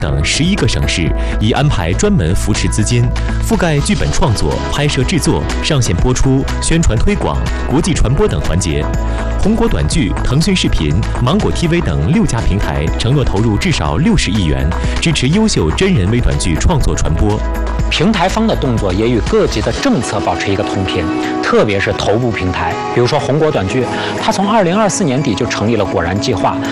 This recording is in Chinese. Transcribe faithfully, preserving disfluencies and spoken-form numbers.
等十一个省市，已安排专门扶持资金，覆盖剧本创作、拍摄制作、上线播出、宣传推广、国际传播等环节。红果短剧、腾讯视频、芒果 T V 等六家平台承诺投入至少六十亿元，支持优秀真人微短剧创作传播。 平台方的动作也与各级的政策保持一个同频，特别是头部平台，比如说红果短剧，它从二零二四年底就成立了果然计划，